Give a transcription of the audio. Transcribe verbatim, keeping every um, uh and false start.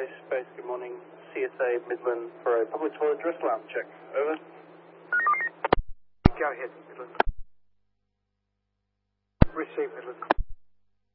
Space, good morning. C S A Midland for a public toilet dress alarm check. Over. Go ahead, Midland. Receive Midland.